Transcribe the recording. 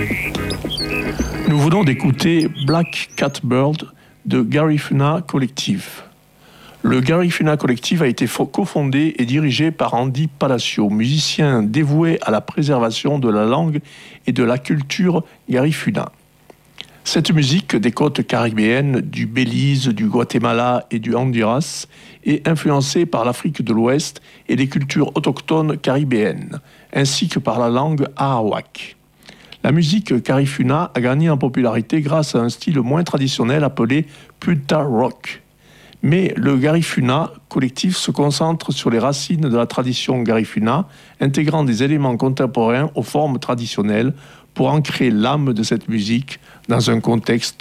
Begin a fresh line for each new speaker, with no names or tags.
Nous venons d'écouter Black Cat Bird de Garifuna Collective. Le Garifuna Collective a été cofondé et dirigé par Andy Palacio, musicien dévoué à la préservation de la langue et de la culture Garifuna. Cette musique des côtes caribéennes, du Belize, du Guatemala et du Honduras est influencée par l'Afrique de l'Ouest et les cultures autochtones caribéennes, ainsi que par la langue arawak. La musique Garifuna a gagné en popularité grâce à un style moins traditionnel appelé Punta Rock. Mais le Garifuna collectif se concentre sur les racines de la tradition Garifuna, intégrant des éléments contemporains aux formes traditionnelles pour ancrer l'âme de cette musique dans un contexte